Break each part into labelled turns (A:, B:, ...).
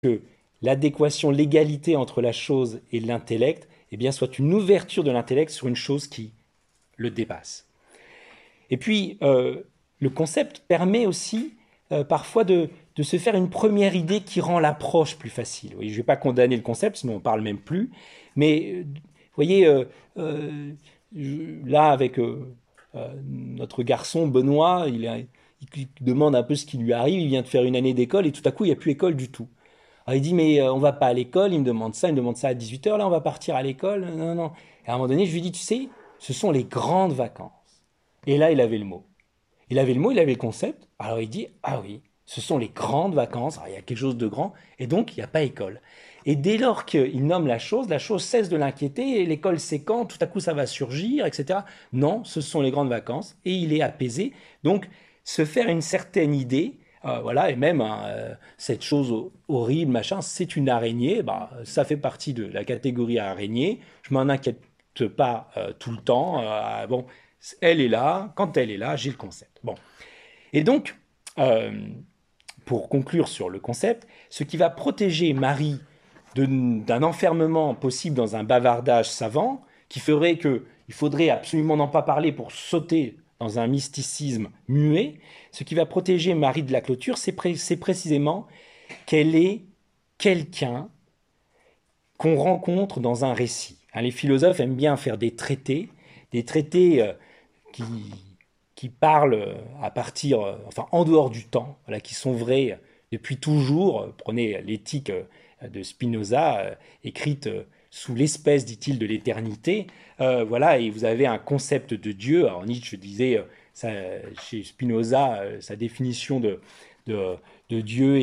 A: que l'adéquation, l'égalité entre la chose et l'intellect, eh bien, soit une ouverture de l'intellect sur une chose qui le dépasse. Et puis, le concept permet aussi parfois de se faire une première idée qui rend l'approche plus facile. Oui, je ne vais pas condamner le concept, sinon on ne parle même plus. Mais, vous voyez, euh, là, avec notre garçon Benoît, il demande un peu ce qui lui arrive. Il vient de faire une année d'école et tout à coup, il n'y a plus école du tout. Alors il dit, mais on va pas à l'école, il me demande ça à 18 h, là on va partir à l'école. Non, non, non. Et à un moment donné, je lui dis, tu sais, ce sont les grandes vacances. Et là, il avait le mot. Il avait le mot, il avait le concept. Alors il dit, ah oui, ce sont les grandes vacances. Alors, il y a quelque chose de grand, et donc il n'y a pas école. Et dès lors qu'il nomme la chose cesse de l'inquiéter, et l'école c'est quand, tout à coup ça va surgir, etc. Non, ce sont les grandes vacances, et il est apaisé. Donc, se faire une certaine idée, voilà, et même hein, cette chose horrible, machin, c'est une araignée, bah, ça fait partie de la catégorie araignée, je m'en inquiète pas tout le temps, bon, elle est là, quand elle est là, j'ai le concept. Bon. Et donc, euh, pour conclure sur le concept, ce qui va protéger Marie d'un enfermement possible dans un bavardage savant, qui ferait qu'il faudrait absolument n'en pas parler pour sauter dans un mysticisme muet, ce qui va protéger Marie de la clôture, c'est précisément qu'elle est quelqu'un qu'on rencontre dans un récit. Hein, les philosophes aiment bien faire des traités qui, qui parlent à partir, enfin en dehors du temps, voilà, qui sont vrais depuis toujours. Prenez l'éthique de Spinoza, écrite sous l'espèce, dit-il, de l'éternité. Voilà, et vous avez un concept de Dieu. Alors Nietzsche disait, chez Spinoza, sa définition de, de Dieu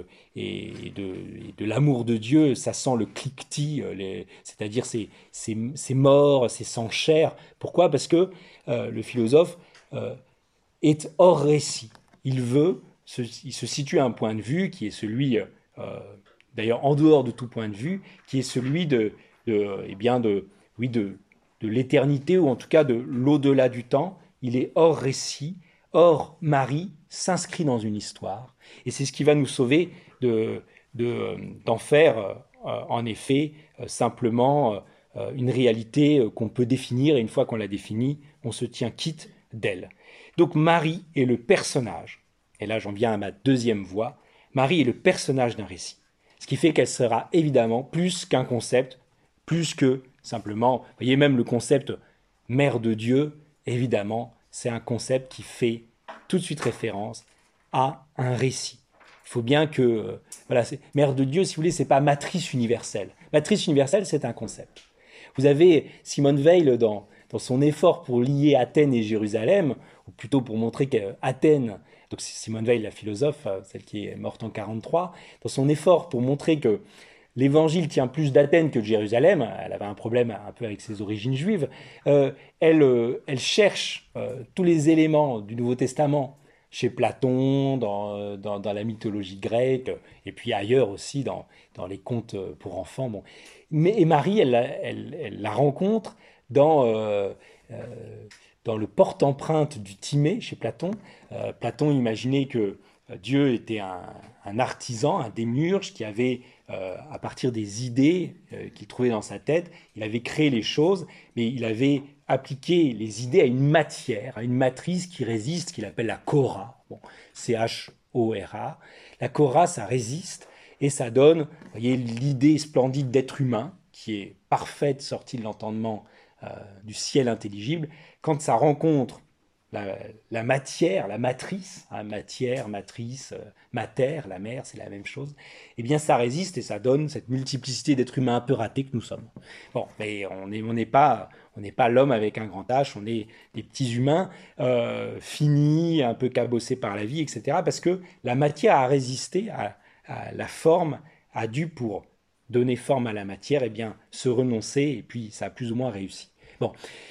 A: et de l'amour de Dieu, ça sent le cliquetis, c'est-à-dire c'est mort, c'est sans chair. Pourquoi? Parce que le philosophe euh, est hors récit. Il se situe à un point de vue qui est celui, d'ailleurs en dehors de tout point de vue, qui est celui eh bien oui, de l'éternité ou en tout cas de l'au-delà du temps. Il est hors récit. Or, Marie s'inscrit dans une histoire. Et c'est ce qui va nous sauver d'en faire, en effet, simplement une réalité qu'on peut définir. Et une fois qu'on l'a définie, on se tient quitte d'elle. Donc Marie est le personnage, et là j'en viens à ma deuxième voie, Marie est le personnage d'un récit. Ce qui fait qu'elle sera évidemment plus qu'un concept, plus que simplement, vous voyez même le concept mère de Dieu, évidemment, c'est un concept qui fait tout de suite référence à un récit. Il faut bien que, voilà, mère de Dieu, si vous voulez, c'est pas matrice universelle. Matrice universelle, c'est un concept. Vous avez Simone Veil dans son effort pour lier Athènes et Jérusalem, ou plutôt pour montrer qu'Athènes, donc c'est Simone Veil, la philosophe, celle qui est morte en 43, dans son effort pour montrer que l'évangile tient plus d'Athènes que de Jérusalem, elle avait un problème un peu avec ses origines juives, elle cherche tous les éléments du Nouveau Testament chez Platon, dans la mythologie grecque, et puis ailleurs aussi dans les contes pour enfants. Bon. Et Marie, elle la rencontre dans, euh, euh, dans le porte-empreinte du Timée chez Platon. Platon imaginait que Dieu était un artisan, un démiurge qui avait, à partir des idées qu'il trouvait dans sa tête, il avait créé les choses, mais il avait appliqué les idées à une matière, à une matrice qui résiste, qu'il appelle la Cora. Bon, Chora. La Cora, ça résiste et ça donne, vous voyez, l'idée splendide d'être humain, qui est parfaite, sortie de l'entendement du ciel intelligible, quand ça rencontre la matière, la matrice, hein, matière, matrice, mater, la mer, c'est la même chose, eh bien ça résiste et ça donne cette multiplicité d'êtres humains un peu ratés que nous sommes. Bon, mais on n'est pas l'homme avec un grand H, on est des petits humains finis, un peu cabossés par la vie, etc. Parce que la matière a résisté à la forme, a dû pour donner forme à la matière, eh bien, se renoncer, et puis ça a plus ou moins réussi. Bon.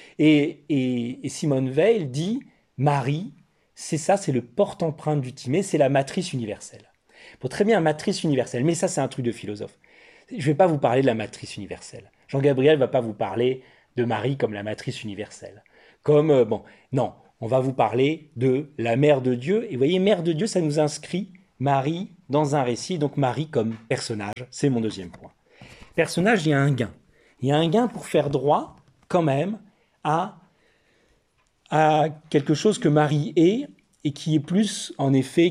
A: Et Simone Veil dit, Marie, c'est ça, c'est le porte-empreinte du Timée, c'est la matrice universelle. Bon, très bien, matrice universelle, mais ça, c'est un truc de philosophe. Je ne vais pas vous parler de la matrice universelle. Jean-Gabriel ne va pas vous parler de Marie comme la matrice universelle. Comme, bon, non, on va vous parler de la mère de Dieu. Et vous voyez, mère de Dieu, ça nous inscrit Marie dans un récit, donc Marie comme personnage, c'est mon deuxième point. Personnage, il y a un gain. Il y a un gain pour faire droit, quand même, à quelque chose que Marie est, et qui est plus, en effet,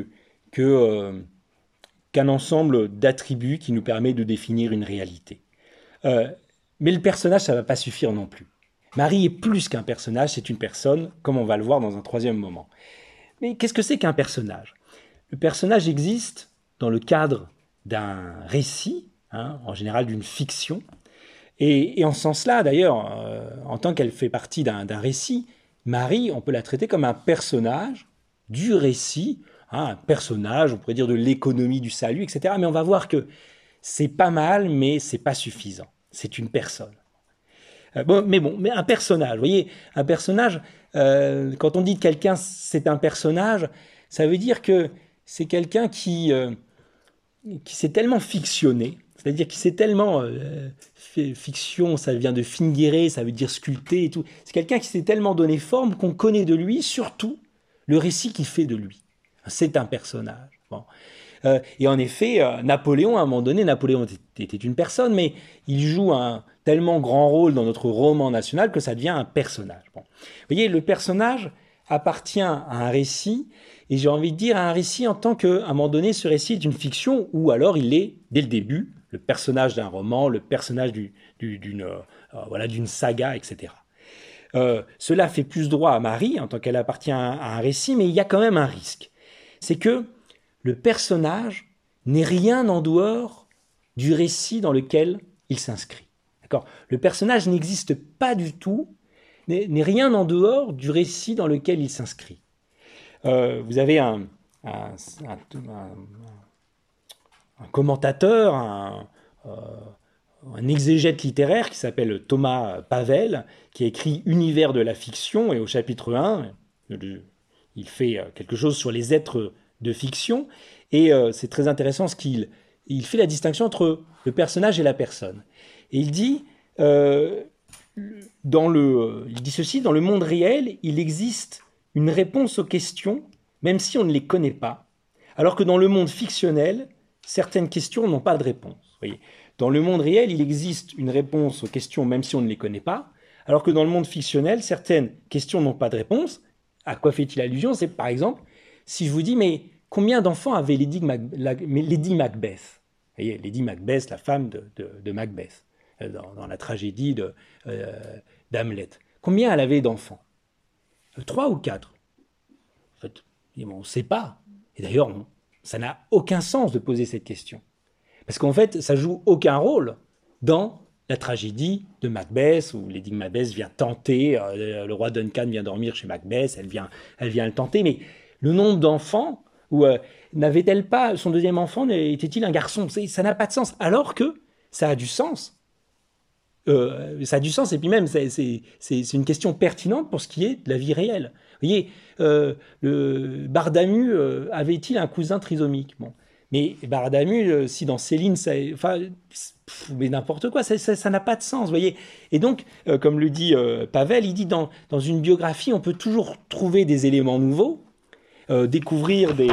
A: qu'un ensemble d'attributs qui nous permet de définir une réalité. Mais le personnage, ça ne va pas suffire non plus. Marie est plus qu'un personnage, c'est une personne, comme on va le voir dans un troisième moment. Mais qu'est-ce que c'est qu'un personnage? Le personnage existe dans le cadre d'un récit, en général d'une fiction, et en ce sens-là, d'ailleurs, en tant qu'elle fait partie d'un récit, Marie, on peut la traiter comme un personnage du récit, un personnage, on pourrait dire de l'économie du salut, etc. Mais on va voir que c'est pas mal, mais c'est pas suffisant. C'est une personne. Mais un personnage, vous voyez, un personnage, quand on dit de quelqu'un c'est un personnage, ça veut dire que c'est quelqu'un qui s'est tellement fictionné, c'est-à-dire qui s'est tellement fiction, ça vient de fingere, ça veut dire sculpter et tout. C'est quelqu'un qui s'est tellement donné forme qu'on connaît de lui, surtout le récit qu'il fait de lui. C'est un personnage. Bon. Et en effet, Napoléon, à un moment donné, Napoléon était une personne, mais il joue un tellement grand rôle dans notre roman national que ça devient un personnage. Bon. Vous voyez, le personnage appartient à un récit, et j'ai envie de dire à un récit en tant qu'à un moment donné, ce récit est une fiction, ou alors il est, dès le début, le personnage d'un roman, le personnage d'une saga, etc. Cela fait plus droit à Marie, en tant qu'elle appartient à un récit, mais il y a quand même un risque. C'est que le personnage n'est rien en dehors du récit dans lequel il s'inscrit. D'accord ? Le personnage n'existe pas du tout, n'est rien en dehors du récit dans lequel il s'inscrit. Vous avez un commentateur, un exégète littéraire qui s'appelle Thomas Pavel, qui a écrit Univers de la fiction, et au chapitre 1, il fait quelque chose sur les êtres de fiction, et c'est très intéressant ce qu'il fait la distinction entre le personnage et la personne. Et il dit, il dit ceci, dans le monde réel, il existe une réponse aux questions, même si on ne les connaît pas, alors que dans le monde fictionnel, certaines questions n'ont pas de réponse. Vous voyez, dans le monde réel, il existe une réponse aux questions, même si on ne les connaît pas, alors que dans le monde fictionnel, certaines questions n'ont pas de réponse. À quoi fait-il allusion? C'est par exemple, si je vous dis, mais combien d'enfants avait Lady Macbeth? Vous voyez, Lady Macbeth, la femme de Macbeth, dans la tragédie d'Hamlet. Combien elle avait d'enfants? 3 ou 4? En fait, on ne sait pas. Et d'ailleurs, ça n'a aucun sens de poser cette question. Parce qu'en fait, ça joue aucun rôle dans la tragédie de Macbeth, où Lady Macbeth vient tenter, le roi Duncan vient dormir chez Macbeth, elle vient le tenter, mais le nombre d'enfants, n'avait-elle pas, son deuxième enfant, était-il un garçon? Ça n'a pas de sens, alors que ça a du sens. Ça a du sens, et puis même, c'est une question pertinente pour ce qui est de la vie réelle. Vous voyez, le Bardamu avait-il un cousin trisomique? Bon. Mais Bardamu, si dans Céline, mais n'importe quoi, ça n'a pas de sens, vous voyez. Et donc, comme le dit Pavel, il dit dans une biographie, on peut toujours trouver des éléments nouveaux, découvrir des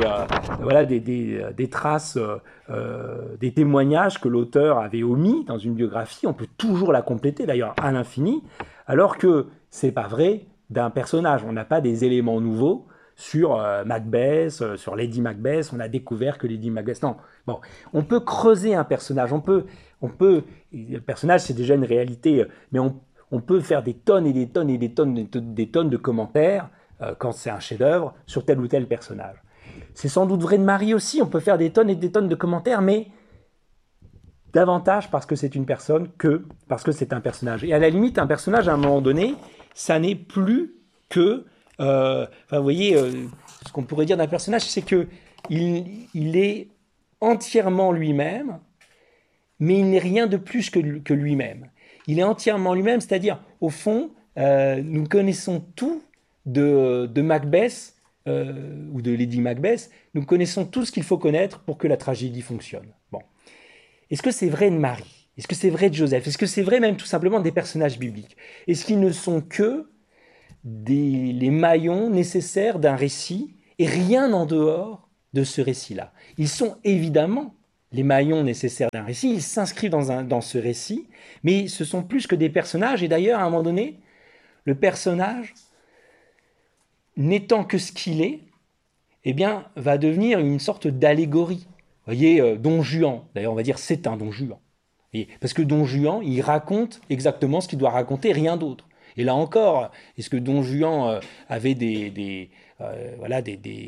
A: traces, des témoignages que l'auteur avait omis dans une biographie. On peut toujours la compléter, d'ailleurs, à l'infini, alors que c'est pas vrai d'un personnage. On n'a pas des éléments nouveaux sur Macbeth, sur Lady Macbeth. On a découvert que Lady Macbeth... Non, bon, on peut creuser un personnage. Le personnage, c'est déjà une réalité, mais on peut faire des tonnes et des tonnes et des tonnes de commentaires quand c'est un chef-d'œuvre sur tel ou tel personnage. C'est sans doute vrai de Marie aussi. On peut faire des tonnes et des tonnes de commentaires, mais davantage parce que c'est une personne que parce que c'est un personnage. Et à la limite, un personnage, à un moment donné, ça n'est plus que... vous voyez, ce qu'on pourrait dire d'un personnage, c'est qu'il est entièrement lui-même, mais il n'est rien de plus que lui-même. Il est entièrement lui-même, c'est-à-dire, au fond, nous connaissons tout de Macbeth, ou de Lady Macbeth, nous connaissons tout ce qu'il faut connaître pour que la tragédie fonctionne. Bon. Est-ce que c'est vrai de Marie? Est-ce que c'est vrai de Joseph? Est-ce que c'est vrai même tout simplement des personnages bibliques? Est-ce qu'ils ne sont que les maillons nécessaires d'un récit et rien en dehors de ce récit-là. Ils sont évidemment les maillons nécessaires d'un récit, ils s'inscrivent dans ce récit, mais ce sont plus que des personnages, et d'ailleurs, à un moment donné, le personnage, n'étant que ce qu'il est, eh bien, va devenir une sorte d'allégorie. Vous voyez, Don Juan, d'ailleurs, on va dire c'est un Don Juan. Parce que Don Juan, il raconte exactement ce qu'il doit raconter, rien d'autre. Et là encore, est-ce que Don Juan avait voilà,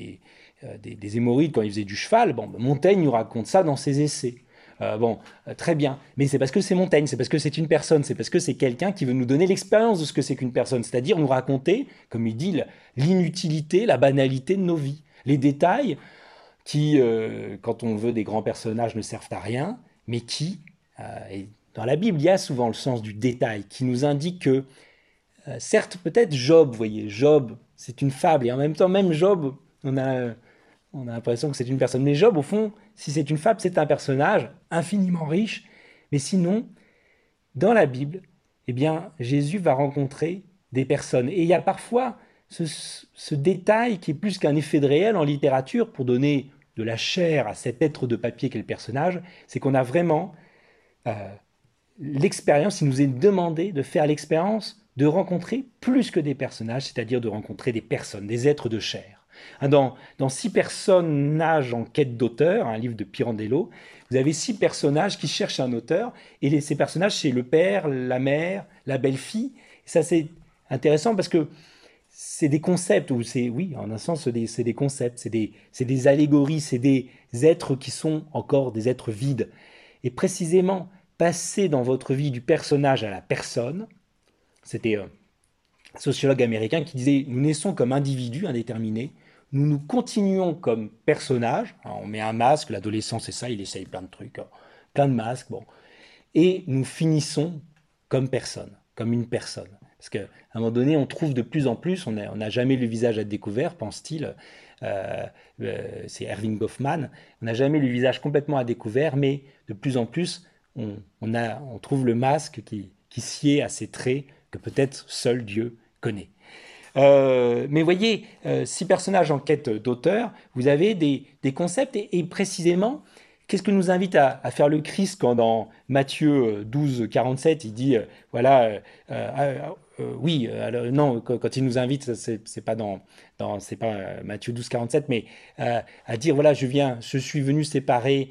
A: des hémorroïdes quand il faisait du cheval? Bon, Montaigne nous raconte ça dans ses essais. Très bien. Mais c'est parce que c'est Montaigne, c'est parce que c'est une personne, c'est parce que c'est quelqu'un qui veut nous donner l'expérience de ce que c'est qu'une personne, c'est-à-dire nous raconter, comme il dit, l'inutilité, la banalité de nos vies. Les détails qui, quand on veut des grands personnages, ne servent à rien, mais qui, et dans la Bible, il y a souvent le sens du détail, qui nous indique que, certes, peut-être Job, vous voyez, Job, c'est une fable, et en même temps, même Job, on a l'impression que c'est une personne. Mais Job, au fond, si c'est une fable, c'est un personnage infiniment riche. Mais sinon, dans la Bible, eh bien, Jésus va rencontrer des personnes. Et il y a parfois ce détail qui est plus qu'un effet de réel en littérature pour donner de la chair à cet être de papier qu'est le personnage, c'est qu'on a vraiment l'expérience, il nous est demandé de faire l'expérience de rencontrer plus que des personnages, c'est-à-dire de rencontrer des personnes, des êtres de chair. Dans 6 personnages en quête d'auteur, un livre de Pirandello, vous avez 6 personnages qui cherchent un auteur, et ces personnages, c'est le père, la mère, la belle-fille. Et ça, c'est intéressant parce que c'est des concepts, ou c'est, oui, en un sens, c'est des concepts, c'est des allégories, c'est des êtres qui sont encore des êtres vides. Et précisément, passer dans votre vie du personnage à la personne, c'était un sociologue américain qui disait, nous naissons comme individus indéterminés, nous continuons comme personnages, alors on met un masque, l'adolescent c'est ça, il essaye plein de trucs, plein de masques, bon, et nous finissons comme personne, comme une personne. Parce qu'à un moment donné, on trouve de plus en plus, on n'a jamais le visage à découvert, pense-t-il, c'est Erving Goffman, on n'a jamais le visage complètement à découvert, mais de plus en plus, on trouve le masque qui sied à ces traits que peut-être seul Dieu connaît. Mais voyez, 6 personnages en quête d'auteur, vous avez des concepts, et précisément, qu'est-ce que nous invite à faire le Christ quand dans Matthieu 12, 47, il dit, voilà, oui, alors, non, quand il nous invite, c'est pas c'est pas Matthieu 12, 47, mais à dire, voilà, je suis venu séparer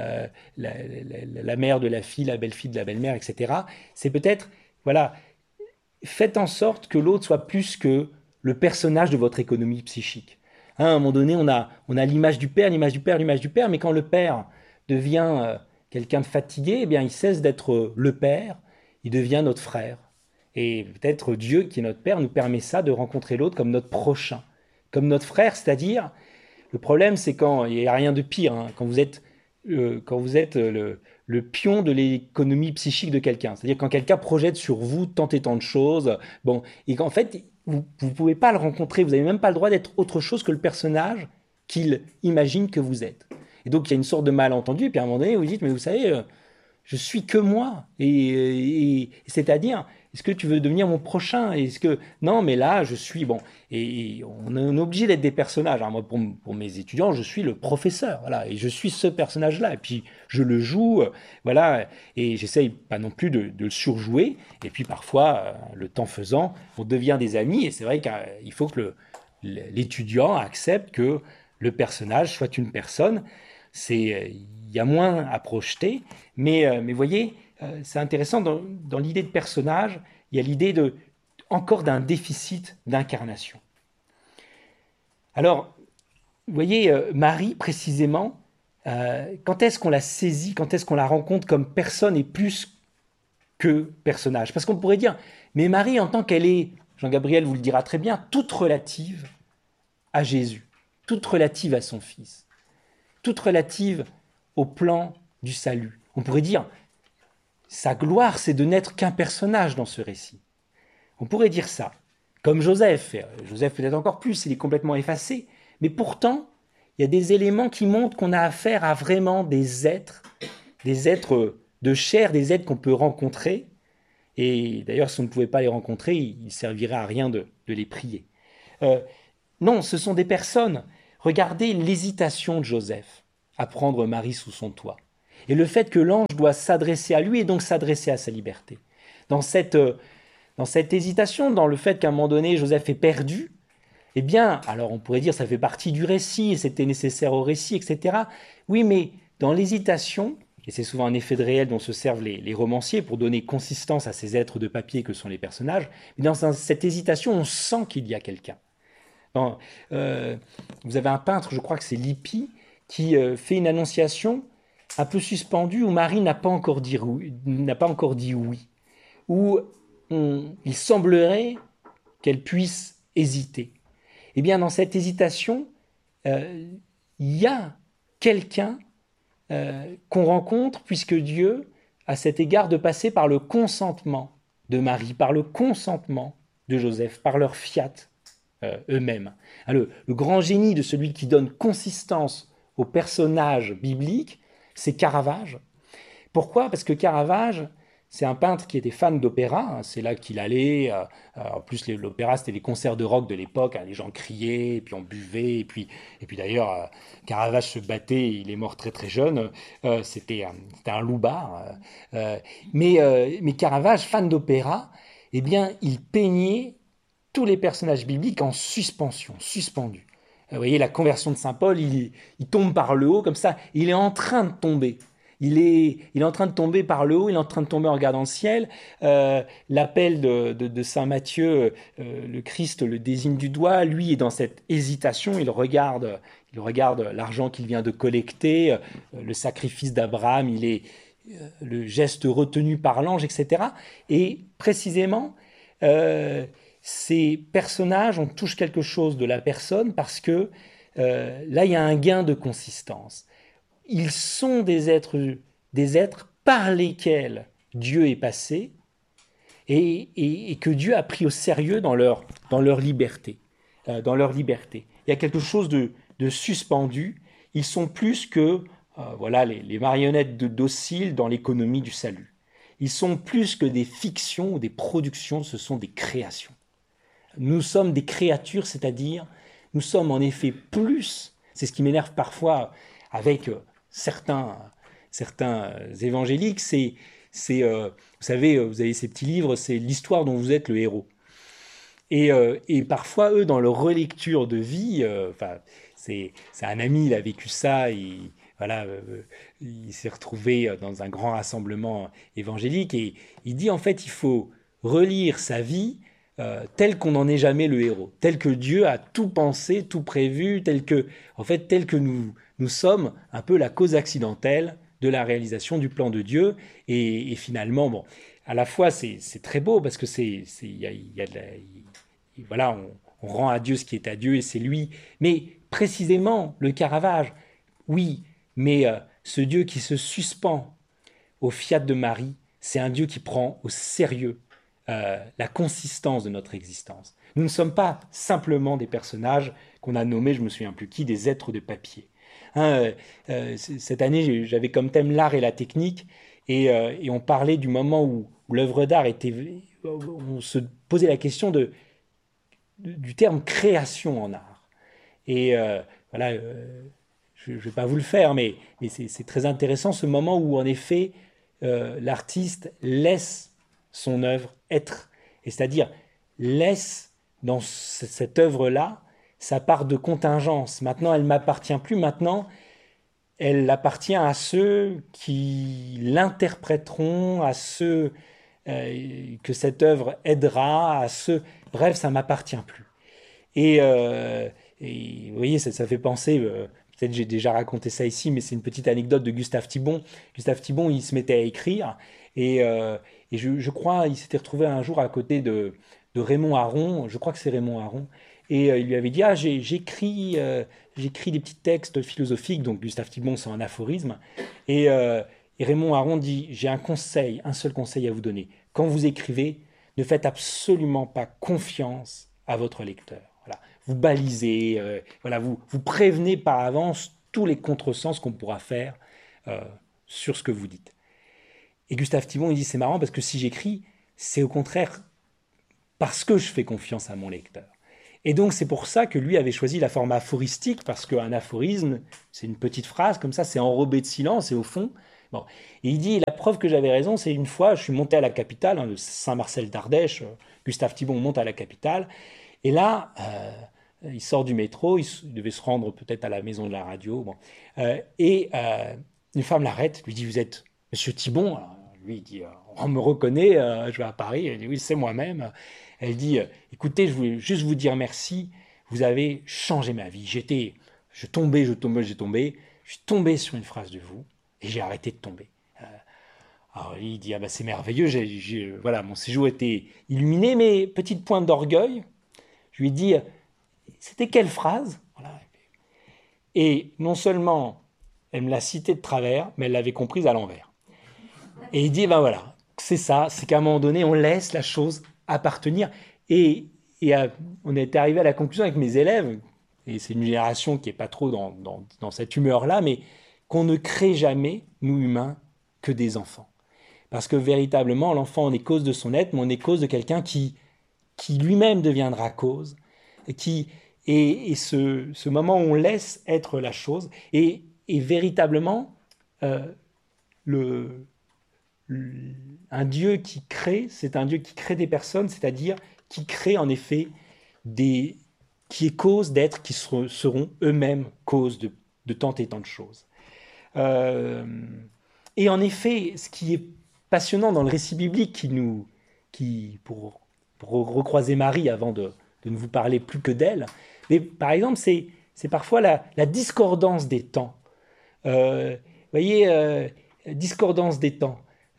A: la mère de la fille, la belle-fille de la belle-mère, etc. C'est peut-être, voilà, faites en sorte que l'autre soit plus que le personnage de votre économie psychique. Hein, à un moment donné, on a l'image du père, l'image du père, l'image du père, mais quand le père devient quelqu'un de fatigué, eh bien, il cesse d'être le père, il devient notre frère. Et peut-être Dieu, qui est notre père, nous permet ça, de rencontrer l'autre comme notre prochain, comme notre frère, c'est-à-dire, le problème, c'est quand, il n'y a rien de pire, hein, quand vous êtes le pion de l'économie psychique de quelqu'un. C'est-à-dire quand quelqu'un projette sur vous tant et tant de choses, bon, et qu'en fait, vous ne pouvez pas le rencontrer, vous n'avez même pas le droit d'être autre chose que le personnage qu'il imagine que vous êtes. Et donc il y a une sorte de malentendu, et puis à un moment donné, vous dites, mais vous savez, je suis que moi. Et c'est-à-dire, est-ce que tu veux devenir mon prochain? Est-ce que non, mais là, je suis bon. Et on est obligé d'être des personnages. Alors moi, pour mes étudiants, je suis le professeur, voilà, et je suis ce personnage-là. Et puis je le joue, voilà, et j'essaye pas non plus de le surjouer. Et puis parfois, le temps faisant, on devient des amis. Et c'est vrai qu'il faut que l'étudiant accepte que le personnage soit une personne. Il y a moins à projeter, mais voyez, c'est intéressant dans l'idée de personnage, il y a l'idée encore d'un déficit d'incarnation. Alors, vous voyez, Marie, précisément, quand est-ce qu'on la saisit, quand est-ce qu'on la rencontre comme personne et plus que personnage? Parce qu'on pourrait dire, mais Marie, en tant qu'elle est, Jean-Gabriel vous le dira très bien, toute relative à Jésus, toute relative à son Fils, toute relative au plan du salut. On pourrait dire, sa gloire, c'est de n'être qu'un personnage dans ce récit. On pourrait dire ça, comme Joseph. Joseph peut-être encore plus, il est complètement effacé. Mais pourtant, il y a des éléments qui montrent qu'on a affaire à vraiment des êtres de chair, des êtres qu'on peut rencontrer. Et d'ailleurs, si on ne pouvait pas les rencontrer, il ne servirait à rien de les prier. Non, ce sont des personnes. Regardez l'hésitation de Joseph à prendre Marie sous son toit. Et le fait que l'ange doit s'adresser à lui et donc s'adresser à sa liberté. Dans cette hésitation, dans le fait qu'à un moment donné, Joseph est perdu, eh bien, alors on pourrait dire ça fait partie du récit, et c'était nécessaire au récit, etc. Oui, mais dans l'hésitation, et c'est souvent un effet de réel dont se servent les romanciers pour donner consistance à ces êtres de papier que sont les personnages, mais dans cette hésitation, on sent qu'il y a quelqu'un. Vous avez un peintre, je crois que c'est Lippi, qui fait une annonciation un peu suspendue où Marie n'a pas encore dit oui, où il semblerait qu'elle puisse hésiter. Eh bien, dans cette hésitation, il y a quelqu'un qu'on rencontre, puisque Dieu, à cet égard, de passer par le consentement de Marie, par le consentement de Joseph, par leur fiat eux-mêmes. Le grand génie de celui qui donne consistance aux personnages bibliques, c'est Caravage. Pourquoi ? Parce que Caravage, c'est un peintre qui était fan d'opéra, c'est là qu'il allait. En plus, l'opéra, c'était les concerts de rock de l'époque, les gens criaient, et puis on buvait, et puis d'ailleurs, Caravage se battait, il est mort très très jeune, c'était un loupard. Mais Caravage, fan d'opéra, eh bien, il peignait tous les personnages bibliques en suspension, suspendus. Vous voyez, la conversion de Saint Paul, il tombe par le haut comme ça, il est en train de tomber. Il est en train de tomber par le haut, il est en train de tomber en regardant le ciel. L'appel de Saint Matthieu, le Christ le désigne du doigt. Lui est dans cette hésitation, il regarde l'argent qu'il vient de collecter, le sacrifice d'Abraham, il est le geste retenu par l'ange, etc. Et précisément, ces personnages, on touche quelque chose de la personne parce que là, il y a un gain de consistance. Ils sont des êtres par lesquels Dieu est passé et que Dieu a pris au sérieux dans leur liberté. Dans leur liberté. Il y a quelque chose de suspendu. Ils sont plus que voilà, les marionnettes dociles dans l'économie du salut. Ils sont plus que des fictions ou des productions, ce sont des créations. Nous sommes des créatures, c'est-à-dire, nous sommes en effet plus, c'est ce qui m'énerve parfois avec certains évangéliques, vous savez, vous avez ces petits livres, c'est l'histoire dont vous êtes le héros. Et parfois, eux, dans leur relecture de vie, c'est un ami, il a vécu ça, voilà, il s'est retrouvé dans un grand rassemblement évangélique, et il dit en fait, il faut relire sa vie tel qu'on n'en est jamais le héros, tel que Dieu a tout pensé, tout prévu, tel que nous sommes un peu la cause accidentelle de la réalisation du plan de Dieu. Et finalement, bon, à la fois c'est très beau parce que voilà, on rend à Dieu ce qui est à Dieu et c'est lui. Mais précisément le Caravage, oui, mais ce Dieu qui se suspend au fiat de Marie, c'est un Dieu qui prend au sérieux la consistance de notre existence. Nous ne sommes pas simplement des personnages qu'on a nommés, je me souviens plus qui, des êtres de papier. Cette année, j'avais comme thème l'art et la technique, et on parlait du moment où l'œuvre d'art était... On se posait la question du terme création en art. Et voilà, je ne vais pas vous le faire, mais c'est très intéressant ce moment où, en effet, l'artiste laisse son œuvre être, et c'est-à-dire laisse dans cette œuvre-là sa part de contingence. Maintenant, elle ne m'appartient plus, maintenant, elle appartient à ceux qui l'interpréteront, à ceux que cette œuvre aidera, à ceux... Bref, ça ne m'appartient plus. Et vous voyez, ça fait penser... peut-être j'ai déjà raconté ça ici, mais c'est une petite anecdote de Gustave Thibon. Gustave Thibon, il se mettait à écrire, et je crois, il s'était retrouvé un jour à côté de Raymond Aron, je crois que c'est Raymond Aron, et il lui avait dit, ah, j'écris des petits textes philosophiques, donc Gustave Thibon, c'est un aphorisme, et Raymond Aron dit, j'ai un seul conseil à vous donner. Quand vous écrivez, ne faites absolument pas confiance à votre lecteur. Voilà. Vous balisez, voilà, vous prévenez par avance tous les contresens qu'on pourra faire sur ce que vous dites. Et Gustave Thibon, il dit, c'est marrant parce que si j'écris, c'est au contraire parce que je fais confiance à mon lecteur. Et donc c'est pour ça que lui avait choisi la forme aphoristique, parce qu'un aphorisme, c'est une petite phrase comme ça, c'est enrobé de silence, et au fond... Bon. Et il dit, la preuve que j'avais raison, c'est une fois, je suis monté à la capitale, de Saint-Marcel d'Ardèche, Gustave Thibon monte à la capitale, et là, il sort du métro, il devait se rendre peut-être à la maison de la radio, bon. Une femme l'arrête, lui dit, vous êtes Monsieur Thibon? Alors, lui, il dit, on me reconnaît, je vais à Paris. Elle dit, oui, c'est moi-même. Elle dit, écoutez, je voulais juste vous dire merci, vous avez changé ma vie. Je tombais, je suis tombé sur une phrase de vous, et j'ai arrêté de tomber. Alors il dit, ah bah, c'est merveilleux, voilà, mon séjour était illuminé, mais petite pointe d'orgueil, je lui ai dit, c'était quelle phrase? Voilà. Et non seulement elle me l'a citée de travers, mais elle l'avait comprise à l'envers. Et il dit, ben voilà, c'est ça, c'est qu'à un moment donné, on laisse la chose appartenir. On est arrivé à la conclusion avec mes élèves, et c'est une génération qui n'est pas trop dans cette humeur-là, mais qu'on ne crée jamais, nous humains, que des enfants. Parce que véritablement, l'enfant, on est cause de son être, mais on est cause de quelqu'un qui lui-même deviendra cause, et ce moment où on laisse être la chose, et véritablement, un Dieu qui crée, c'est un Dieu qui crée des personnes, c'est-à-dire qui crée en effet qui est cause d'êtres qui seront eux-mêmes cause de tant et tant de choses. Et en effet, ce qui est passionnant dans le récit biblique pour recroiser Marie avant de ne vous parler plus que d'elle, mais par exemple, c'est parfois la discordance des temps. Voyez, discordance des temps.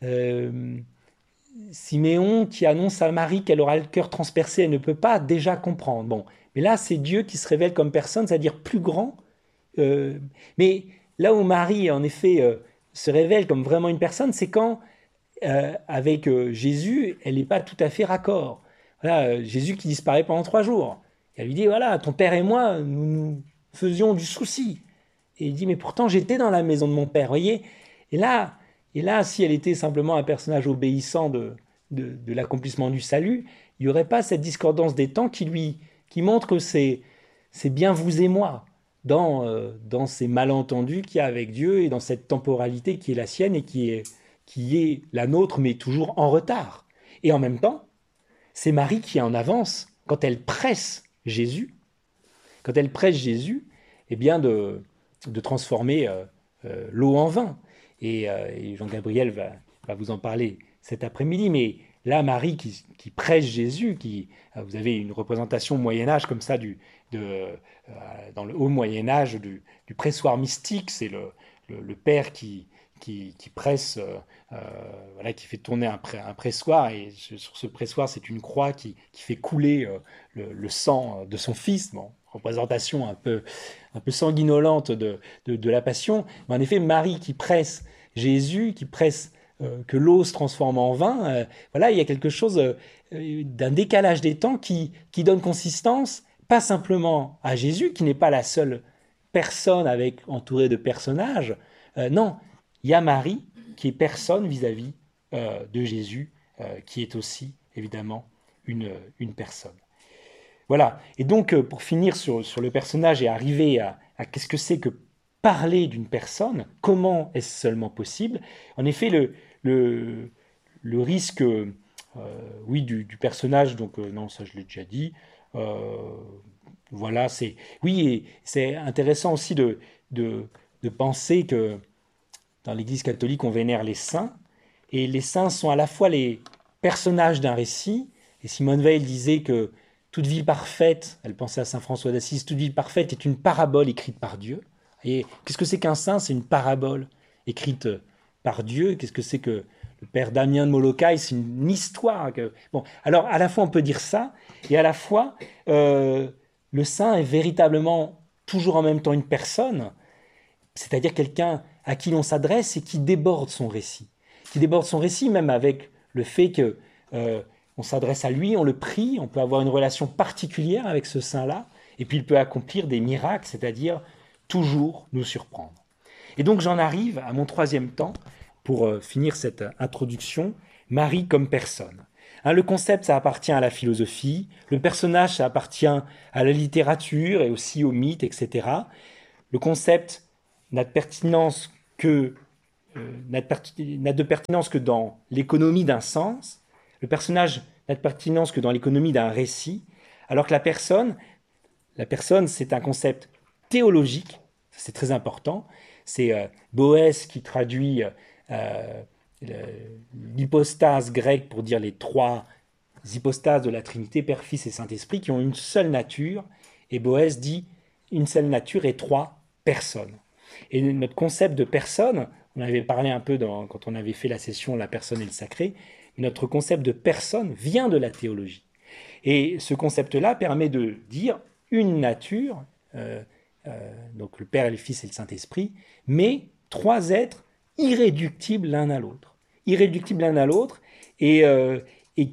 A: Siméon qui annonce à Marie qu'elle aura le cœur transpercé, elle ne peut pas déjà comprendre. Bon, mais là, c'est Dieu qui se révèle comme personne, c'est-à-dire plus grand. Mais là où Marie, en effet, se révèle comme vraiment une personne, c'est quand, avec Jésus, elle n'est pas tout à fait raccord. Voilà, Jésus qui disparaît pendant 3 jours. Elle lui dit, voilà, ton père et moi, nous faisions du souci. Et il dit, mais pourtant, j'étais dans la maison de mon père, voyez. Et là, si elle était simplement un personnage obéissant de l'accomplissement du salut, il n'y aurait pas cette discordance des temps qui montre que c'est bien vous et moi, dans ces malentendus qu'il y a avec Dieu et dans cette temporalité qui est la sienne et qui est la nôtre, mais toujours en retard. Et en même temps, c'est Marie qui est en avance quand elle presse Jésus, eh bien de transformer l'eau en vin. Et Jean-Gabriel va vous en parler cet après-midi, mais là, Marie qui prêche Jésus, vous avez une représentation Moyen-Âge comme ça, dans le haut Moyen-Âge, du pressoir mystique, c'est le père qui presse, voilà, qui fait tourner un pressoir, et sur ce pressoir, c'est une croix qui fait couler le sang de son fils. Bon, représentation un peu sanguinolente de la passion. Mais en effet, Marie qui presse Jésus, qui presse que l'eau se transforme en vin, voilà, il y a quelque chose d'un décalage des temps qui donne consistance, pas simplement à Jésus, qui n'est pas la seule personne entourée de personnages, non, il y a Marie qui est personne vis-à-vis de Jésus, qui est aussi évidemment une personne. Voilà, et donc pour finir sur le personnage et arriver à qu'est-ce que c'est que parler d'une personne, comment est-ce seulement possible? En effet, le risque oui, du personnage, donc non, ça je l'ai déjà dit, voilà, oui, et c'est intéressant aussi de penser que dans l'Église catholique, on vénère les saints, et les saints sont à la fois les personnages d'un récit, et Simone Veil disait que toute vie parfaite, elle pensait à saint François d'Assise, toute vie parfaite est une parabole écrite par Dieu. Et qu'est-ce que c'est qu'un saint? C'est une parabole écrite par Dieu. Qu'est-ce que c'est que le père Damien de Molokai? C'est une histoire. Bon, alors à la fois on peut dire ça, et à la fois le saint est véritablement toujours en même temps une personne, c'est-à-dire quelqu'un à qui l'on s'adresse et qui déborde son récit. Qui déborde son récit même avec le fait que on s'adresse à lui, on le prie, on peut avoir une relation particulière avec ce saint-là, et puis il peut accomplir des miracles, c'est-à-dire toujours nous surprendre. Et donc j'en arrive à mon 3e temps, pour finir cette introduction, Marie comme personne. Hein, le concept, ça appartient à la philosophie, le personnage, ça appartient à la littérature et aussi au mythe, etc. Le concept n'a de pertinence que, n'a de pertinence que dans l'économie d'un sens, le personnage n'a de pertinence que dans l'économie d'un récit, alors que la personne, c'est un concept théologique, c'est très important. C'est Boès qui traduit l'hypostase grecque pour dire les trois hypostases de la Trinité, Père, Fils et Saint-Esprit, qui ont une seule nature. Et Boès dit une seule nature et trois personnes. Et notre concept de personne, on avait parlé un peu quand on avait fait la session La personne et le sacré, notre concept de personne vient de la théologie. Et ce concept-là permet de dire une nature, donc le Père, le Fils et le Saint-Esprit, mais trois êtres irréductibles l'un à l'autre. Irréductibles l'un à l'autre, et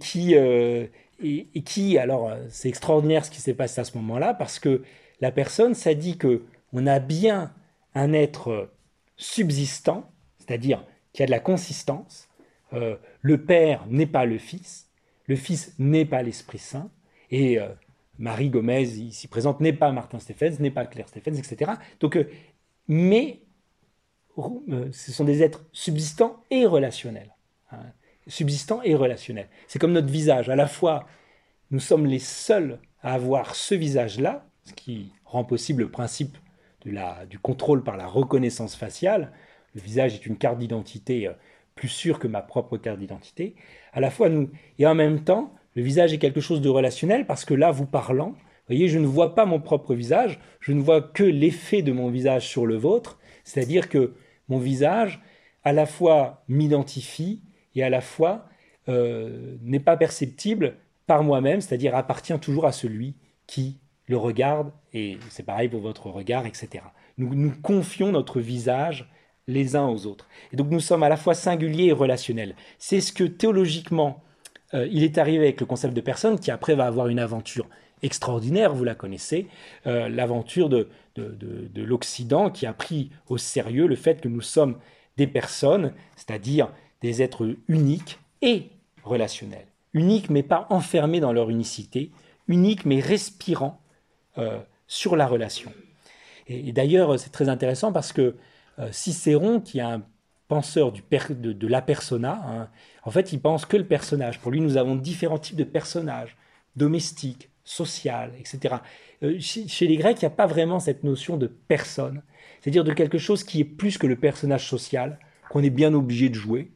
A: qui, alors c'est extraordinaire ce qui s'est passé à ce moment-là, parce que la personne, ça dit qu'on a bien un être subsistant, c'est-à-dire qui a de la consistance. Le Père n'est pas le Fils n'est pas l'Esprit Saint, et Marie Gomez, ici présente, n'est pas Martin Stephens, n'est pas Claire Stephens, etc. Donc, mais ce sont des êtres subsistants et relationnels. Hein, subsistants et relationnels. C'est comme notre visage. À la fois, nous sommes les seuls à avoir ce visage-là, ce qui rend possible le principe du contrôle par la reconnaissance faciale. Le visage est une carte d'identité plus sûre que ma propre carte d'identité. À la fois, nous, et en même temps, le visage est quelque chose de relationnel parce que là, vous parlant, vous voyez, je ne vois pas mon propre visage, je ne vois que l'effet de mon visage sur le vôtre, c'est-à-dire que mon visage, à la fois m'identifie et à la fois n'est pas perceptible par moi-même, c'est-à-dire appartient toujours à celui qui le regarde, et c'est pareil pour votre regard, etc. Nous confions notre visage les uns aux autres. Et donc nous sommes à la fois singuliers et relationnels. C'est ce que théologiquement il est arrivé avec le concept de personne, qui après va avoir une aventure extraordinaire, vous la connaissez, l'aventure de l'Occident qui a pris au sérieux le fait que nous sommes des personnes, c'est-à-dire des êtres uniques et relationnels. Uniques mais pas enfermés dans leur unicité, uniques mais respirant sur la relation. Et d'ailleurs, c'est très intéressant parce que Cicéron, qui est un penseur de la persona, hein, en fait, il pense que le personnage. Pour lui, nous avons différents types de personnages, domestiques, social, etc. Chez les Grecs, il n'y a pas vraiment cette notion de personne, c'est-à-dire de quelque chose qui est plus que le personnage social, qu'on est bien obligé de jouer,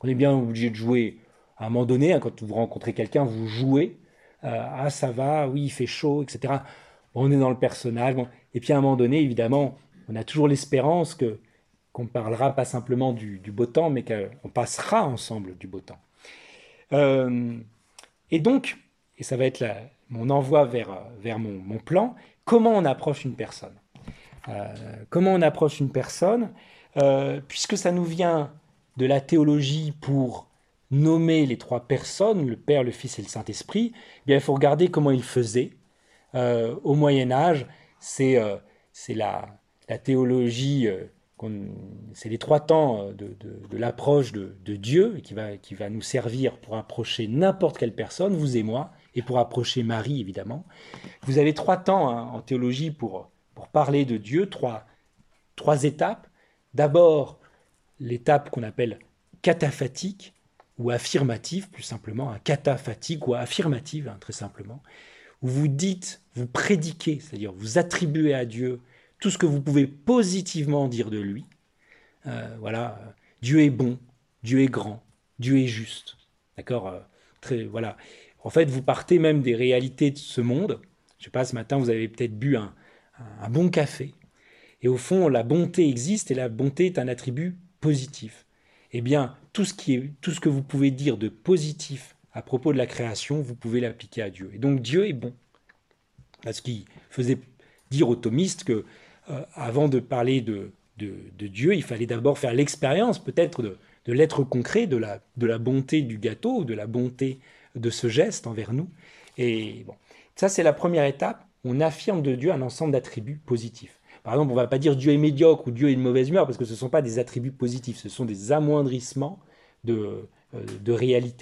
A: à un moment donné, hein, quand vous rencontrez quelqu'un, vous jouez, ah ça va, oui il fait chaud, etc. Bon, on est dans le personnage, bon. Et puis à un moment donné, évidemment, on a toujours l'espérance qu'on parlera pas simplement du beau temps, mais qu'on passera ensemble du beau temps. Et donc, et ça va être mon envoi vers mon plan, comment on approche une personne comment on approche une personne, puisque ça nous vient de la théologie pour nommer les trois personnes, le Père, le Fils et le Saint-Esprit, eh bien, il faut regarder comment ils faisaient. Au Moyen-Âge, c'est la théologie, c'est les trois temps de l'approche de Dieu qui va nous servir pour approcher n'importe quelle personne, vous et moi, et pour approcher Marie, évidemment. Vous avez trois temps hein, en théologie pour parler de Dieu, trois étapes. D'abord, l'étape qu'on appelle cataphatique ou affirmative, plus simplement, un cataphatique ou affirmative, hein, très simplement, où vous dites, vous prédiquez, c'est-à-dire vous attribuez à Dieu tout ce que vous pouvez positivement dire de lui. Voilà, Dieu est bon, Dieu est grand, Dieu est juste. D'accord voilà. En fait, vous partez même des réalités de ce monde. Je ne sais pas, ce matin, vous avez peut-être bu un bon café. Et au fond, la bonté existe et la bonté est un attribut positif. Eh bien, tout ce que vous pouvez dire de positif à propos de la création, vous pouvez l'appliquer à Dieu. Et donc, Dieu est bon. Ce qui faisait dire aux thomistes que, avant de parler de Dieu, il fallait d'abord faire l'expérience, peut-être, de l'être concret, de la bonté du gâteau, de la bonté de ce geste envers nous. Et bon, ça, c'est la première étape. On affirme de Dieu un ensemble d'attributs positifs. Par exemple, on ne va pas dire Dieu est médiocre ou Dieu est de mauvaise humeur, parce que ce ne sont pas des attributs positifs, ce sont des amoindrissements de réalité.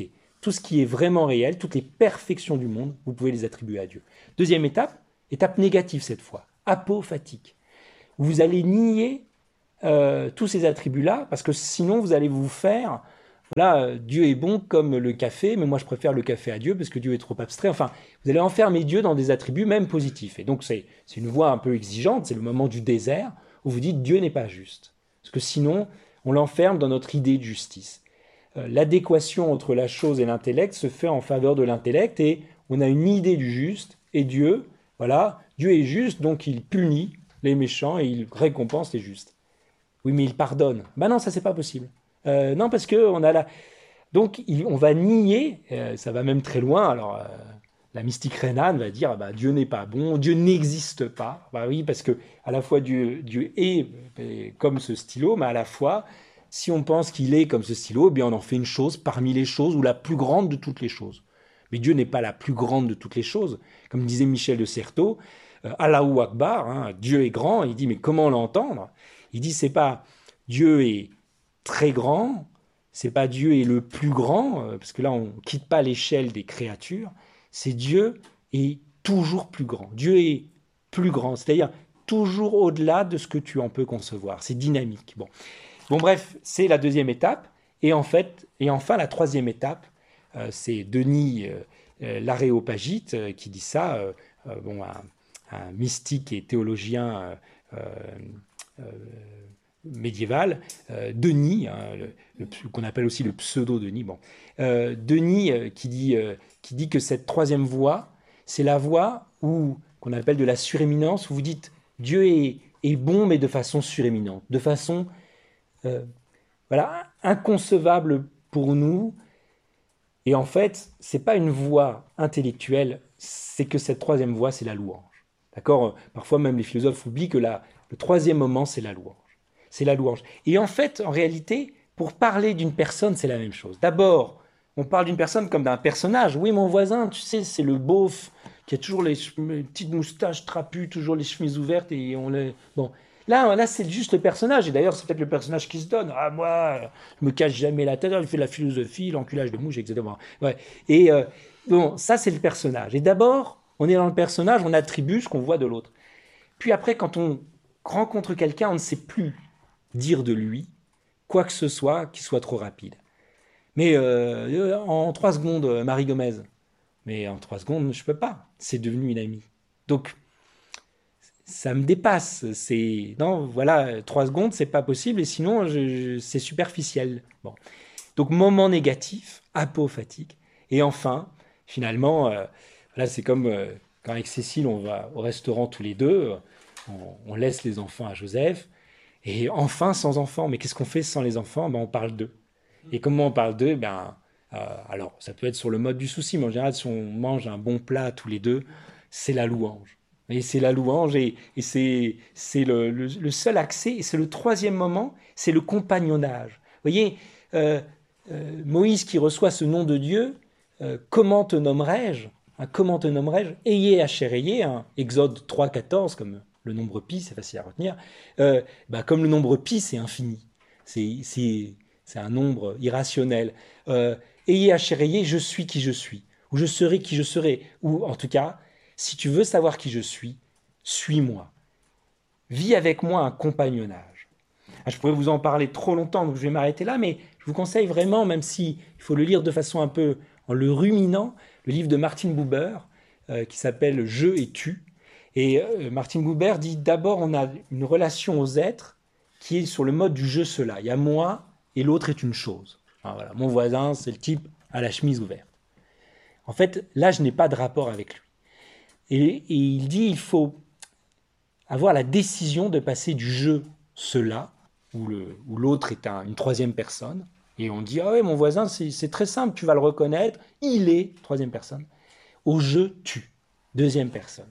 A: tout ce qui est vraiment réel, toutes les perfections du monde, vous pouvez les attribuer à Dieu. Deuxième étape, étape négative cette fois, apophatique. Vous allez nier tous ces attributs-là, parce que sinon vous allez vous faire, voilà, Dieu est bon comme le café, mais moi je préfère le café à Dieu parce que Dieu est trop abstrait. Enfin, vous allez enfermer Dieu dans des attributs même positifs. Et donc c'est une voie un peu exigeante, c'est le moment du désert où vous dites Dieu n'est pas juste. Parce que sinon, on l'enferme dans notre idée de justice. L'adéquation entre la chose et l'intellect se fait en faveur de l'intellect et on a une idée du juste et Dieu, voilà, Dieu est juste, donc il punit les méchants et il récompense les justes. Oui, mais il pardonne. Ben non, ça c'est pas possible. Non, parce que on a la... Donc on va nier, ça va même très loin. Alors la mystique rhénane va dire bah, Dieu n'est pas bon, Dieu n'existe pas. Bah oui, parce que à la fois Dieu est comme ce stylo, mais à la fois si on pense qu'il est comme ce stylo, eh bien on en fait une chose parmi les choses ou la plus grande de toutes les choses. Mais Dieu n'est pas la plus grande de toutes les choses. Comme disait Michel de Certeau, Allahu Akbar, hein, Dieu est grand. Il dit mais comment l'entendre? Il dit c'est pas Dieu est très grand, c'est pas Dieu est le plus grand, parce que là on quitte pas l'échelle des créatures, c'est Dieu est toujours plus grand. Dieu est plus grand, c'est-à-dire toujours au-delà de ce que tu en peux concevoir. C'est dynamique. Bon bref, c'est la deuxième étape. Et enfin la troisième étape, c'est Denis l'Aréopagite qui dit ça, un mystique et théologien médiéval, Denis, hein, qu'on appelle aussi le pseudo-Denis. Denis qui dit que cette troisième voie, c'est la voie qu'on appelle de la suréminence, où vous dites Dieu est bon, mais de façon suréminente, de façon voilà, inconcevable pour nous. Et en fait, c'est pas une voie intellectuelle, c'est que cette troisième voie, c'est la louange. D'accord? Parfois même les philosophes oublient que le troisième moment, c'est la louange. C'est la louange. Et en fait, en réalité, pour parler d'une personne, c'est la même chose. D'abord, on parle d'une personne comme d'un personnage. Oui, mon voisin, tu sais, c'est le beauf qui a toujours les petites moustaches trapues, toujours les chemises ouvertes et on les... Bon, là, c'est juste le personnage. Et d'ailleurs, c'est peut-être le personnage qui se donne. Ah, moi, je me cache jamais la tête. Il fait de la philosophie, l'enculage de mouche, etc. Ouais. Et bon, ça, c'est le personnage. Et d'abord, on est dans le personnage, on attribue ce qu'on voit de l'autre. Puis après, quand on rencontre quelqu'un, on ne sait plus dire de lui quoi que ce soit qui soit trop rapide. Mais en 3 secondes, Marie Gomez. Mais en 3 secondes, je peux pas. C'est devenu une amie. Donc, ça me dépasse. Non, voilà, 3 secondes, c'est pas possible. Et sinon, c'est superficiel. Bon. Donc, moment négatif, apophatique. Et enfin, finalement, là, c'est comme quand avec Cécile, on va au restaurant tous les deux. On laisse les enfants à Joseph. Et enfin, sans enfants. Mais qu'est-ce qu'on fait sans les enfants? On parle d'eux. Et comment on parle d'eux? Alors, ça peut être sur le mode du souci, mais en général, si on mange un bon plat tous les deux, c'est la louange. Et c'est la louange, et c'est le seul accès, et c'est le troisième moment, c'est le compagnonnage. Vous voyez, Moïse qui reçoit ce nom de Dieu, comment te nommerai-je? Comment te nommerai-je? Ayez Hachéréier, Exode 3,14, comme le nombre pi, c'est facile à retenir. Comme le nombre pi, c'est infini. C'est un nombre irrationnel. Ayez Hachéréier, je suis qui je suis. Ou je serai qui je serai. Ou en tout cas, si tu veux savoir qui je suis, suis-moi. Vis avec moi un compagnonnage. Je pourrais vous en parler trop longtemps, donc je vais m'arrêter là, mais je vous conseille vraiment, même s'il faut le lire de façon un peu en le ruminant, le livre de Martin Buber, qui s'appelle Je et tu. Et Martin Buber dit d'abord on a une relation aux êtres qui est sur le mode du je-cela. Il y a moi et l'autre est une chose. Alors voilà, mon voisin, c'est le type à la chemise ouverte. En fait, là, je n'ai pas de rapport avec lui. Et il dit il faut avoir la décision de passer du je-cela, où l'autre est une troisième personne, et on dit ah ouais, mon voisin, c'est très simple, tu vas le reconnaître, il est troisième personne, au je-tu, deuxième personne.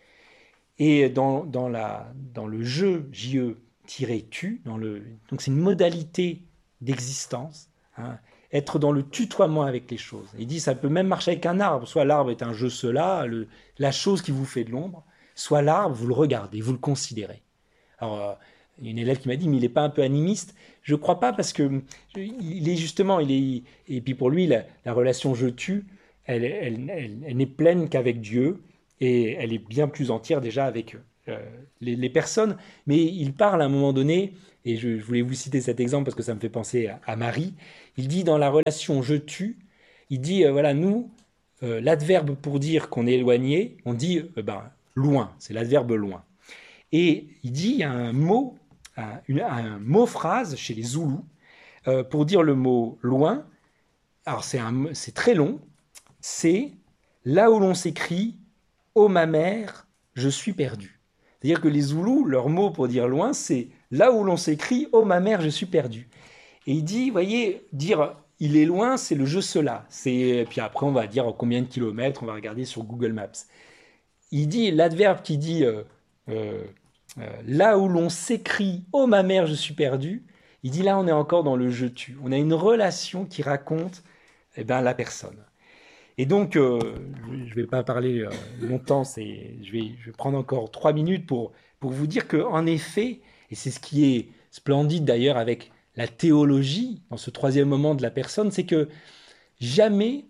A: Et dans le je, je-tu, donc c'est une modalité d'existence, être dans le tutoiement avec les choses. Il dit ça peut même marcher avec un arbre, soit l'arbre est un je cela, la chose qui vous fait de l'ombre, soit l'arbre, vous le regardez, vous le considérez. Alors, Il y a une élève qui m'a dit, mais il n'est pas un peu animiste? Je ne crois pas parce que il est justement, et puis pour lui, la relation je-tu, elle n'est pleine qu'avec Dieu et elle est bien plus entière déjà avec les personnes. Mais il parle à un moment donné, et je voulais vous citer cet exemple parce que ça me fait penser à Marie. Il dit dans la relation je-tu, il dit, voilà, nous, l'adverbe pour dire qu'on est éloigné, on dit loin, c'est l'adverbe loin. Et il dit, il y a un mot, un mot-phrase chez les Zoulous pour dire le mot loin. Alors c'est très long, c'est là où l'on s'écrit ô ma mère, je suis perdu. C'est-à-dire que les Zoulous, leur mot pour dire loin, c'est là où l'on s'écrit ô ma mère, je suis perdu. Et il dit, voyez, dire il est loin, c'est le je cela. Puis après, on va dire combien de kilomètres, on va regarder sur Google Maps. Il dit l'adverbe qui dit euh, là où l'on s'écrit oh ma mère, je suis perdu. Il dit là, on est encore dans le je tue. On a une relation qui raconte la personne. Et donc, je ne vais pas parler longtemps, je vais prendre encore 3 minutes pour vous dire qu'en effet, et c'est ce qui est splendide d'ailleurs avec la théologie, dans ce troisième moment de la personne, c'est que jamais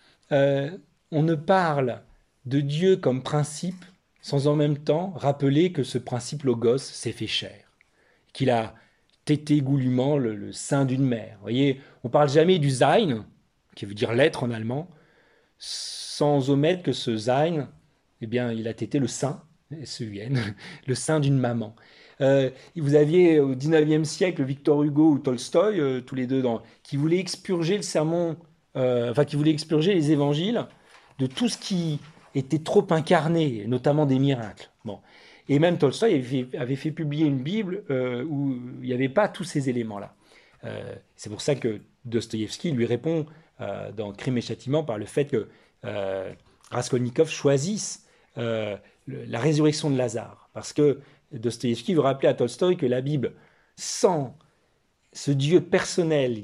A: on ne parle de Dieu comme principe sans en même temps rappeler que ce principe logos s'est fait chair, qu'il a tété goulûment le sein d'une mère. Vous voyez, on ne parle jamais du Sein, qui veut dire l'être en allemand, sans omettre que ce Sein, eh bien, il a tété le sein, S-E-U-N, le sein d'une maman. Vous aviez au XIXe siècle Victor Hugo ou Tolstoï, tous les deux, qui voulaient expurger le sermon, qui voulaient expurger les évangiles de tout ce qui était trop incarné, notamment des miracles. Bon. Et même Tolstoï avait fait publier une Bible où il n'y avait pas tous ces éléments-là. C'est pour ça que Dostoïevski lui répond dans Crime et Châtiment par le fait que Raskolnikov choisisse la résurrection de Lazare. Parce que Dostoïevski veut rappeler à Tolstoï que la Bible, sans ce Dieu personnel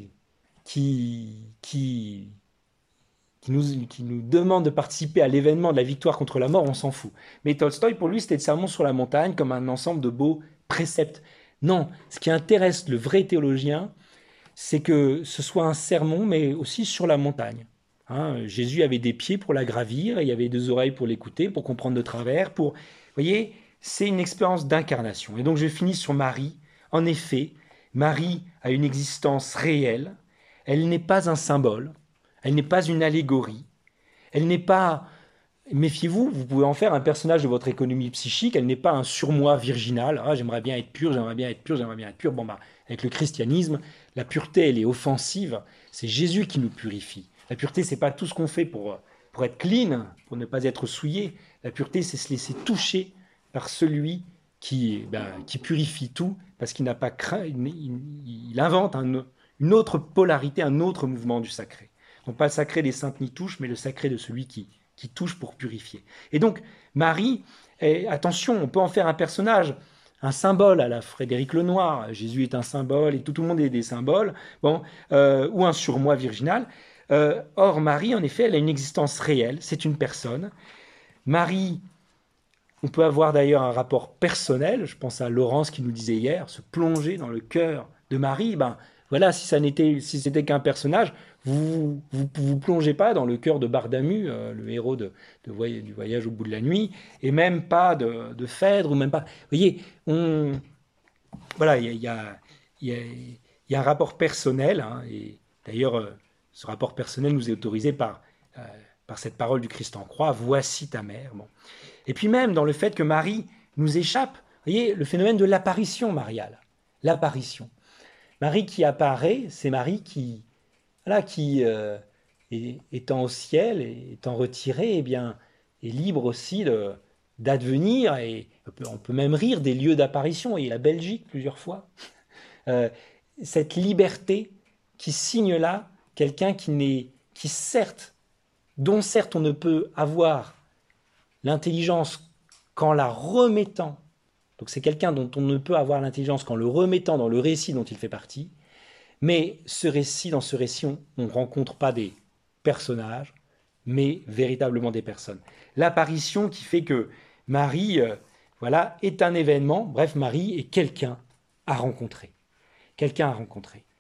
A: qui nous demande de participer à l'événement de la victoire contre la mort, on s'en fout. Mais Tolstoï, pour lui, c'était le sermon sur la montagne comme un ensemble de beaux préceptes. Non, ce qui intéresse le vrai théologien, c'est que ce soit un sermon, mais aussi sur la montagne. Jésus avait des pieds pour la gravir, et il y avait des oreilles pour l'écouter, pour comprendre de travers. Vous voyez, c'est une expérience d'incarnation. Et donc je finis sur Marie. En effet, Marie a une existence réelle. Elle n'est pas un symbole. Elle n'est pas une allégorie. Elle n'est pas... Méfiez-vous, vous pouvez en faire un personnage de votre économie psychique. Elle n'est pas un surmoi virginal. Ah, j'aimerais bien être pur, j'aimerais bien être pur, j'aimerais bien être pur. Bon, avec le christianisme, la pureté, elle est offensive. C'est Jésus qui nous purifie. La pureté, c'est pas tout ce qu'on fait pour être clean, pour ne pas être souillé. La pureté, c'est se laisser toucher par celui qui purifie tout, parce qu'il n'a pas craint, il invente une autre polarité, un autre mouvement du sacré. Donc pas le sacré des saintes ni touche, mais le sacré de celui qui touche pour purifier. Et donc, Marie, attention, on peut en faire un personnage, un symbole à la Frédéric Lenoir. Jésus est un symbole, et tout le monde est des symboles, ou un surmoi virginal. Or, Marie, en effet, elle a une existence réelle, c'est une personne. Marie, on peut avoir d'ailleurs un rapport personnel, je pense à Laurence qui nous disait hier, se plonger dans le cœur de Marie, voilà, si c'était qu'un personnage, vous plongez pas dans le cœur de Bardamu, le héros du voyage au bout de la nuit, et même pas de Phèdre, ou même pas. Vous voyez, voilà, il y a un rapport personnel, et d'ailleurs, ce rapport personnel nous est autorisé par cette parole du Christ en croix, voici ta mère. Bon. Et puis même dans le fait que Marie nous échappe, vous voyez, le phénomène de l'apparition mariale, l'apparition. Marie qui apparaît, c'est Marie qui étant au ciel, et étant retirée, est libre aussi d'advenir, et on peut même rire des lieux d'apparition, et la Belgique plusieurs fois. Cette liberté qui signe là quelqu'un dont certes on ne peut avoir l'intelligence qu'en la remettant. Donc c'est quelqu'un dont on ne peut avoir l'intelligence qu'en le remettant dans le récit dont il fait partie. Mais dans ce récit, on ne rencontre pas des personnages, mais véritablement des personnes. L'apparition qui fait que Marie, est un événement. Bref, Marie est quelqu'un à rencontrer. Quelqu'un à rencontrer.